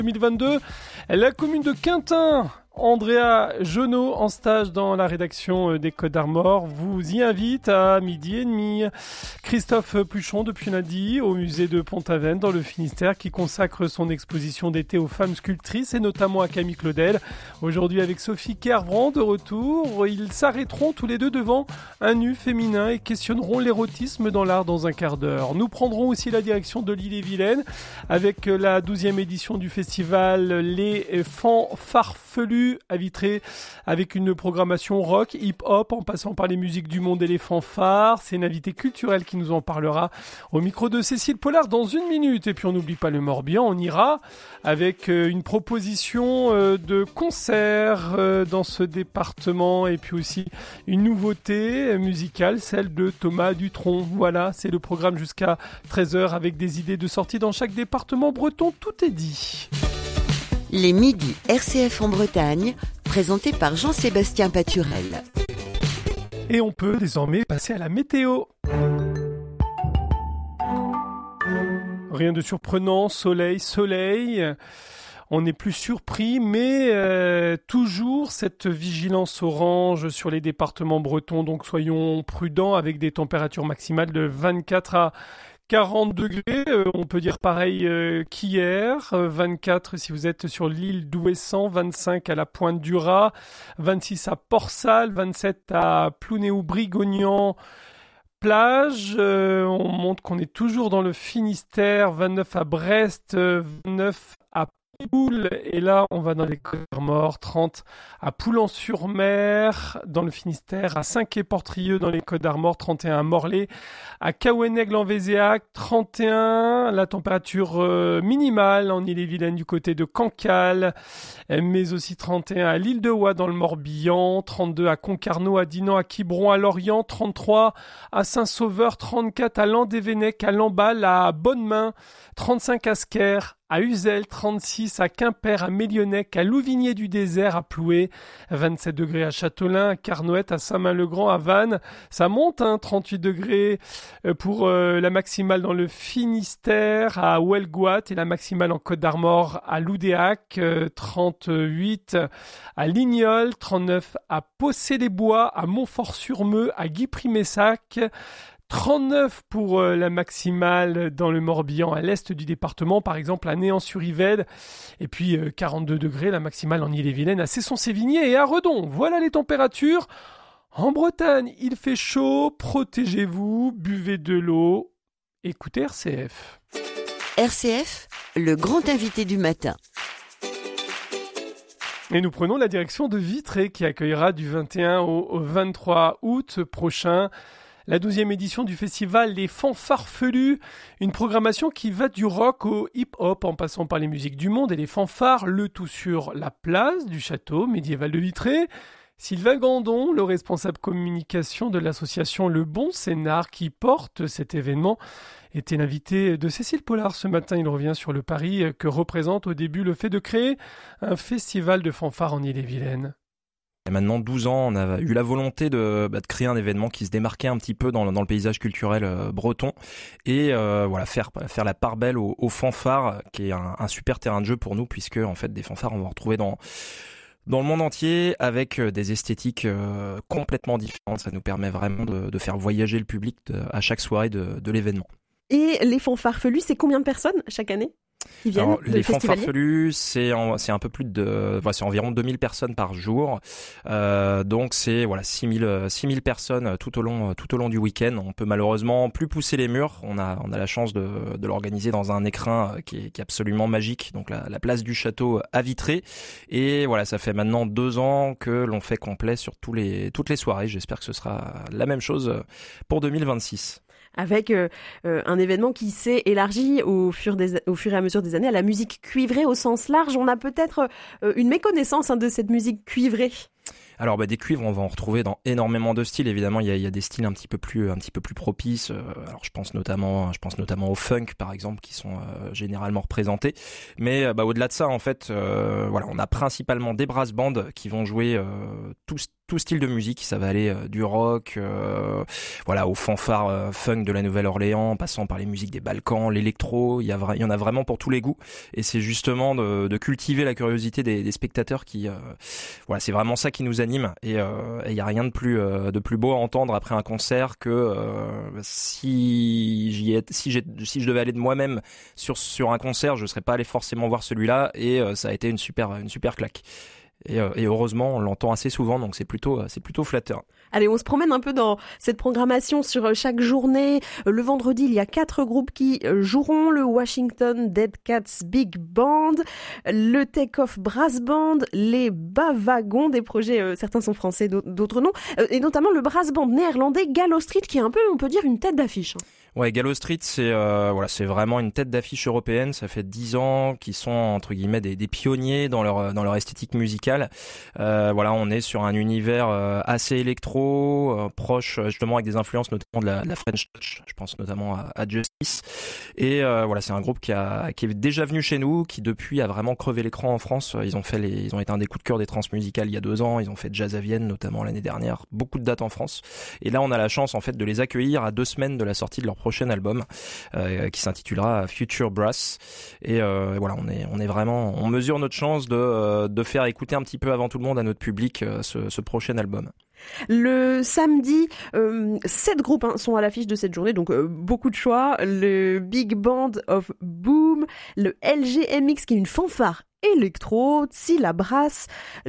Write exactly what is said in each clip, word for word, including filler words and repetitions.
deux mille vingt-deux. La commune de Quintin, Andrea Jonot, en stage dans la rédaction des Côtes d'Armor, vous y invite à midi et demi. Christophe Pluchon, depuis lundi, au musée de Pont-Aven, dans le Finistère, qui consacre son exposition d'été aux femmes sculptrices, et notamment à Camille Claudel. Aujourd'hui, avec Sophie Kervran, de retour, ils s'arrêteront tous les deux devant un nu féminin et questionneront l'érotisme dans l'art dans un quart d'heure. Nous prendrons aussi la direction de l'Ille-et-Vilaine, avec la douzième édition du festival Les Fanfarfelus à Vitré, avec une programmation rock, hip-hop, en passant par les musiques du monde et les fanfares. C'est une invitée culturelle qui nous en parlera au micro de Cécile Pollard dans une minute. Et puis on n'oublie pas le Morbihan, on ira avec une proposition de concert dans ce département, et puis aussi une nouveauté musicale, celle de Thomas Dutronc. Voilà, c'est le programme jusqu'à treize heures, avec des idées de sortie dans chaque département breton. Tout est dit. Les midis R C F en Bretagne, présentés par Jean-Sébastien Paturel. Et on peut désormais passer à la météo. Rien de surprenant, soleil, soleil. On n'est plus surpris, mais euh, toujours cette vigilance orange sur les départements bretons. Donc soyons prudents, avec des températures maximales de vingt-quatre à quarante degrés, euh, on peut dire pareil euh, qu'hier, euh, vingt-quatre si vous êtes sur l'île d'Ouessant, vingt-cinq à la Pointe du Raz, vingt-six à Port-Salle, vingt-sept à Plounéou-Brigognan, plage, euh, on montre qu'on est toujours dans le Finistère, vingt-neuf à Brest, euh, vingt-neuf à Poule, et là on va dans les Côtes d'Armor, trente à Poulan-sur-Mer dans le Finistère, à Saint-Quay-Portrieux dans les Côtes d'Armor, trente et un à Morlaix, à Caouenègle en Vézéac, trente et un, la température euh, minimale en Ille-et-Vilaine du côté de Cancale, mais aussi trente et un à l'île de Hoix dans le Morbihan, trente-deux à Concarneau, à Dinan, à Quiberon, à Lorient, trente-trois à Saint-Sauveur, trente-quatre à Landévennec, à Lamballe, à Bonnemain, trente-cinq à Sker, à Uzel, trente-six à Quimper, à Mélionnec, à Louvigné-du-Désert, à Ploué, vingt-sept degrés à Châteaulin, à Carnoët, à Saint-Main-le-Grand, à Vannes. Ça monte, hein, trente-huit degrés pour euh, la maximale dans le Finistère, à Ouelgoat, et la maximale en Côte d'Armor à Loudéac, euh, trente-huit à Lignol, trente-neuf à Possé-les-Bois, à Montfort-sur-Meux, à Guipry-Messac, trente-neuf pour euh, la maximale dans le Morbihan, à l'est du département, par exemple à Néant-sur-Yvette, et puis euh, quarante-deux degrés la maximale en Ille-et-Vilaine, à Cesson-Sévigné et à Redon. Voilà les températures. En Bretagne, il fait chaud, protégez-vous, buvez de l'eau, écoutez R C F. R C F, le grand invité du matin. Et nous prenons la direction de Vitré, qui accueillera du vingt et un au vingt-trois août prochain la douzième édition du festival Les Fanfarfelus, une programmation qui va du rock au hip-hop en passant par les musiques du monde et les fanfares, le tout sur la place du château médiéval de Vitré. Sylvain Gandon, le responsable communication de l'association Le Bon Scénar qui porte cet événement, était l'invité de Cécile Pollard ce matin. Il revient sur le pari que représente au début le fait de créer un festival de fanfares en Ille-et-Vilaine. Il y a maintenant douze ans, on a eu la volonté de, bah, de créer un événement qui se démarquait un petit peu dans le, dans le paysage culturel euh, breton et euh, voilà faire faire la part belle aux, aux fanfares, qui est un, un super terrain de jeu pour nous, puisque en fait des fanfares on va en retrouver dans dans le monde entier, avec des esthétiques euh, complètement différentes. Ça nous permet vraiment de, de faire voyager le public de, à chaque soirée de, de l'événement. Et les fanfarfelus, c'est combien de personnes chaque année qui viennent? Alors, les fanfarfelus, c'est, en, c'est un peu plus de, voilà, c'est environ deux mille personnes par jour. Euh, donc c'est voilà six mille personnes tout au long tout au long du week-end. On peut malheureusement plus pousser les murs. On a on a la chance de, de l'organiser dans un écrin qui est, qui est absolument magique. Donc la, la place du château à Vitré. Et voilà, ça fait maintenant deux ans que l'on fait complet sur tous les toutes les soirées. J'espère que ce sera la même chose pour deux mille vingt-six. Avec euh, euh, un événement qui s'est élargi au fur, des, au fur et à mesure des années à la musique cuivrée au sens large. On a peut-être euh, une méconnaissance hein, de cette musique cuivrée. Alors bah, des cuivres, on va en retrouver dans énormément de styles. Évidemment, il y a, il y a des styles un petit peu plus, un petit peu plus propices. Euh, alors je pense notamment, je pense notamment au funk par exemple, qui sont euh, généralement représentés. Mais euh, bah, au-delà de ça, en fait, euh, voilà, on a principalement des brass bands qui vont jouer euh, tous tout style de musique. Ça va aller euh, du rock, euh, voilà, aux fanfares euh, funk de la Nouvelle-Orléans, passant par les musiques des Balkans, l'électro. Il y a, il y en a vraiment pour tous les goûts. Et c'est justement de, de cultiver la curiosité des, des spectateurs qui, euh, voilà, c'est vraiment ça qui nous anime. Et il euh, y a rien de plus, euh, de plus beau à entendre après un concert que euh, si j'y ai, si j'ai, si je devais aller de moi-même sur sur un concert, je serais pas allé forcément voir celui-là. Et euh, ça a été une super, une super claque. Et, euh, et heureusement, on l'entend assez souvent, donc c'est plutôt, c'est plutôt flatteur. Allez, on se promène un peu dans cette programmation sur chaque journée. Le vendredi, il y a quatre groupes qui joueront. Le Washington Dead Cats Big Band, le Take-Off Brass Band, les Bas-Wagons, des projets, euh, certains sont français, d'autres non, euh, et notamment le brass band néerlandais Gallow Street, qui est un peu, on peut dire, une tête d'affiche. Ouais, Gallow Street, c'est euh, voilà, c'est vraiment une tête d'affiche européenne. Ça fait dix ans qu'ils sont entre guillemets des, des pionniers dans leur dans leur esthétique musicale. Euh, voilà, on est sur un univers euh, assez électro, euh, proche justement avec des influences notamment de la, de la French Touch. Je pense notamment à, à Justice. Et euh, voilà, c'est un groupe qui a qui est déjà venu chez nous, qui depuis a vraiment crevé l'écran en France. Ils ont fait les, ils ont été un des coups de cœur des transmusicales il y a deux ans. Ils ont fait Jazz à Vienne notamment l'année dernière. Beaucoup de dates en France. Et là, on a la chance en fait de les accueillir à deux semaines de la sortie de leur prochain album euh, qui s'intitulera Future Brass. Et euh, voilà, on est on est vraiment, on mesure notre chance de euh, de faire écouter un petit peu avant tout le monde à notre public euh, ce, ce prochain album. Le samedi, euh, sept groupes hein, sont à l'affiche de cette journée, donc euh, beaucoup de choix. Le Big Band of Boom, le L G M X qui est une fanfare électro, Tsila Brass,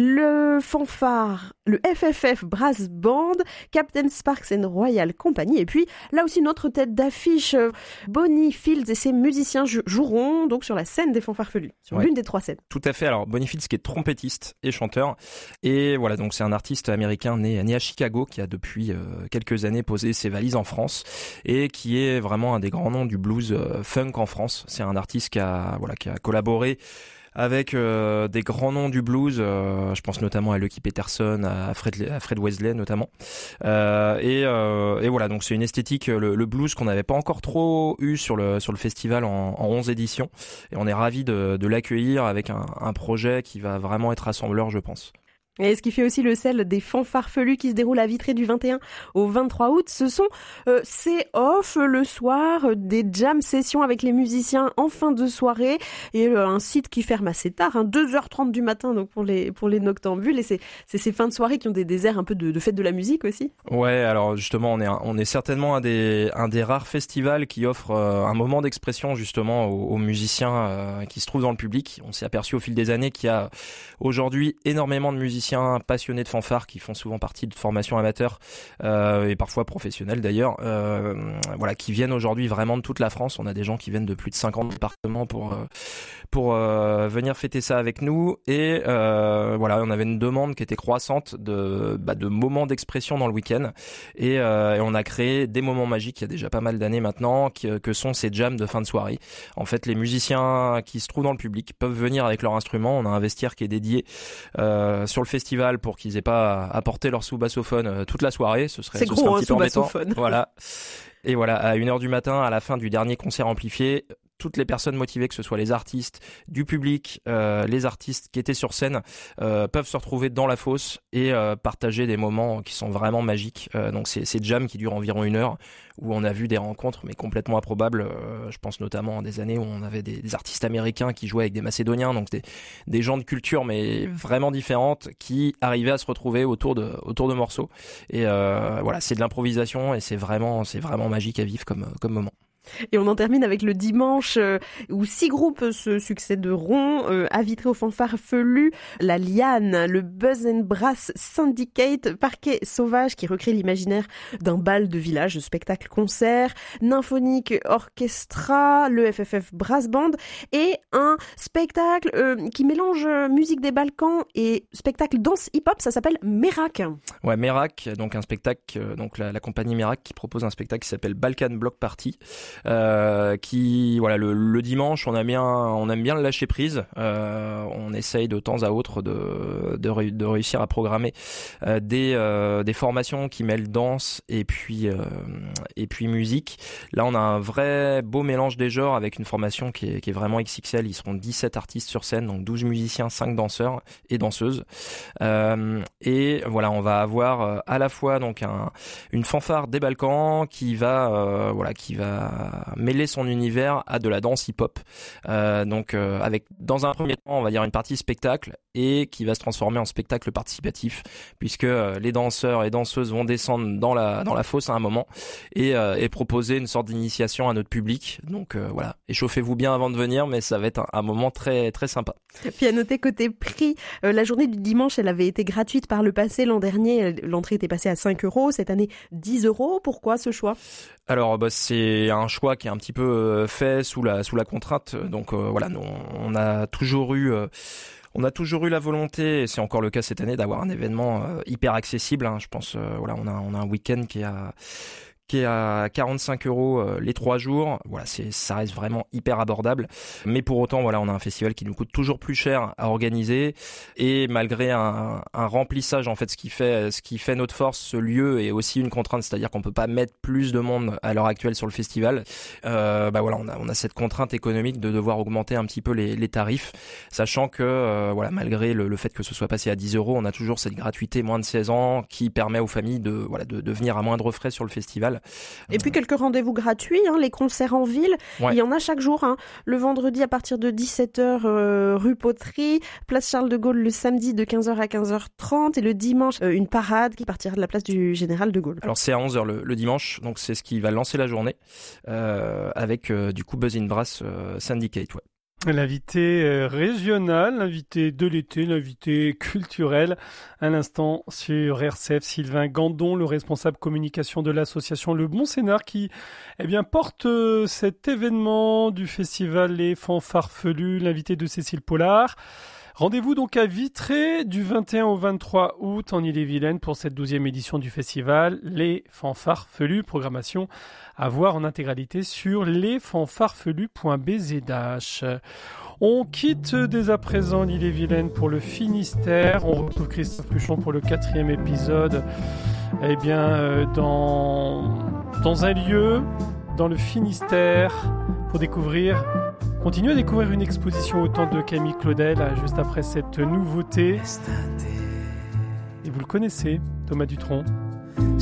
le fanfare, le F F F Brass Band, Captain Sparks and Royal Company, et puis là aussi notre tête d'affiche, Bonnie Fields et ses musiciens joueront donc sur la scène des fanfares felus, sur ouais. l'une des trois scènes. Tout à fait. Alors Bonnie Fields qui est trompettiste et chanteur, et voilà, donc c'est un artiste américain né, né à Chicago qui a depuis euh, quelques années posé ses valises en France et qui est vraiment un des grands noms du blues euh, funk en France. C'est un artiste qui a voilà qui a collaboré avec euh, des grands noms du blues, euh, je pense notamment à Lucky Peterson, à Fred, à Fred Wesley notamment. Euh, et, euh, et voilà, donc c'est une esthétique, le, le blues qu'on n'avait pas encore trop eu sur le sur le festival en, en onze éditions. Et on est ravis de, de l'accueillir avec un, un projet qui va vraiment être rassembleur, je pense. Et ce qui fait aussi le sel des fanfares felus qui se déroulent à Vitré du vingt et un au vingt-trois août, ce sont euh, ces off le soir, euh, des jam sessions avec les musiciens en fin de soirée et euh, un site qui ferme assez tard, hein, deux heures trente du matin donc pour les pour les noctambules, et c'est c'est ces fins de soirée qui ont des, des airs un peu de, de fête de la musique aussi. Ouais, alors justement on est un, on est certainement un des un des rares festivals qui offre euh, un moment d'expression justement aux, aux musiciens euh, qui se trouvent dans le public. On s'est aperçu au fil des années qu'il y a aujourd'hui énormément de musiciens passionnés de fanfare qui font souvent partie de formations amateurs euh, et parfois professionnelles d'ailleurs, euh, voilà, qui viennent aujourd'hui vraiment de toute la France. On a des gens qui viennent de plus de cinquante départements pour euh, pour euh, venir fêter ça avec nous, et euh, voilà, on avait une demande qui était croissante de bah, de moments d'expression dans le week-end, et, euh, et on a créé des moments magiques il y a déjà pas mal d'années maintenant, qui, que sont ces jams de fin de soirée. En fait, les musiciens qui se trouvent dans le public peuvent venir avec leur instrument. On a un vestiaire qui est dédié euh, sur le festival pour qu'ils aient pas à porter leur sous-bassophone toute la soirée. Ce serait, c'est ce gros, serait un hein, petit peu embêtant. Voilà. Et voilà, à une heure du matin, à la fin du dernier concert amplifié, toutes les personnes motivées, que ce soit les artistes, du public, euh, les artistes qui étaient sur scène, euh, peuvent se retrouver dans la fosse et euh, partager des moments qui sont vraiment magiques. Euh, donc c'est ces jams qui durent environ une heure, où on a vu des rencontres mais complètement improbables. Euh, je pense notamment à des années où on avait des, des artistes américains qui jouaient avec des Macédoniens, donc des, des gens de culture mais vraiment différentes, qui arrivaient à se retrouver autour de autour de morceaux. Et euh, voilà, c'est de l'improvisation et c'est vraiment c'est vraiment magique à vivre comme comme moment. Et on en termine avec le dimanche euh, où six groupes se succéderont euh, à Vitré aux fanfares felus, la Liane, le Buzz and Brass Syndicate, Parquet Sauvage qui recrée l'imaginaire d'un bal de village, spectacle-concert, Nymphonique Orchestra, le F F F Brass Band et un spectacle euh, qui mélange musique des Balkans et spectacle danse hip-hop, ça s'appelle Merak. Ouais, Merak, donc un spectacle, euh, donc la, la compagnie Merak qui propose un spectacle qui s'appelle Balkan Block Party. euh, qui voilà le, le dimanche on aime bien on aime bien le lâcher prise. Euh, on essaye de temps à autre de de, de réussir à programmer euh, des euh, des formations qui mêlent danse et puis euh, et puis musique. Là on a un vrai beau mélange des genres avec une formation qui est qui est vraiment X X L. Ils seront dix-sept artistes sur scène, donc douze musiciens, cinq danseurs et danseuses. Euh, et voilà, on va avoir à la fois donc un une fanfare des Balkans qui va euh, voilà qui va mêler son univers à de la danse hip-hop. Euh, donc euh, avec dans un premier temps, on va dire une partie spectacle et qui va se transformer en spectacle participatif puisque euh, les danseurs et danseuses vont descendre dans la dans la fosse à un moment et, euh, et proposer une sorte d'initiation à notre public. Donc euh, voilà, échauffez-vous bien avant de venir, mais ça va être un, un moment très très sympa. Puis à noter côté prix, euh, la journée du dimanche, elle avait été gratuite par le passé. L'an dernier, l'entrée était passée à cinq euros. Cette année, dix euros. Pourquoi ce choix ? Alors bah, c'est un choix qui est un petit peu euh, fait sous la sous la contrainte. Donc euh, voilà, nous, on a toujours eu euh, on a toujours eu la volonté, et c'est encore le cas cette année, d'avoir un événement euh, hyper accessible. Hein. Je pense euh, voilà, on a on a un week-end qui a qui est à quarante-cinq euros euh, les trois jours. Voilà, c'est, ça reste vraiment hyper abordable. Mais pour autant, voilà, on a un festival qui nous coûte toujours plus cher à organiser. Et malgré un, un remplissage, en fait, ce qui fait, ce qui fait notre force, ce lieu est aussi une contrainte, c'est-à-dire qu'on peut pas mettre plus de monde à l'heure actuelle sur le festival. Euh, bah voilà, on a, on a cette contrainte économique de devoir augmenter un petit peu les, les tarifs, sachant que, euh, voilà, malgré le, le fait que ce soit passé à dix euros, on a toujours cette gratuité moins de seize ans qui permet aux familles de, voilà, de, de venir à moindre frais sur le festival. Et puis quelques rendez-vous gratuits, hein, les concerts en ville, ouais. Il y en a chaque jour. Hein. Le vendredi à partir de dix-sept heures, euh, rue Poterie, place Charles de Gaulle le samedi de quinze heures à quinze heures trente et le dimanche, euh, une parade qui partira de la place du Général de Gaulle. Alors c'est à onze heures le, le dimanche, donc c'est ce qui va lancer la journée euh, avec euh, du coup Buzz in Brass euh, Syndicate. Ouais. L'invité régional, l'invité de l'été, l'invité culturel, à l'instant sur R C F, Sylvain Gandon, le responsable communication de l'association Le Bon Scénar, qui eh bien, porte euh, cet événement du festival Les Fanfarfelus, l'invité de Cécile Pollard. Rendez-vous donc à Vitré du vingt et un au vingt-trois août en Ille-et-Vilaine pour cette douzième édition du festival Les Fanfarfelus. Programmation à voir en intégralité sur lesfanfarfelus point b z h. On quitte dès à présent l'Ille-et-Vilaine pour le Finistère. On retrouve Christophe Puchon pour le quatrième épisode. Eh bien, euh, dans, dans un lieu, dans le Finistère, pour découvrir... Continuez à découvrir une exposition au temps de Camille Claudel, juste après cette nouveauté. Et vous le connaissez, Thomas Dutronc.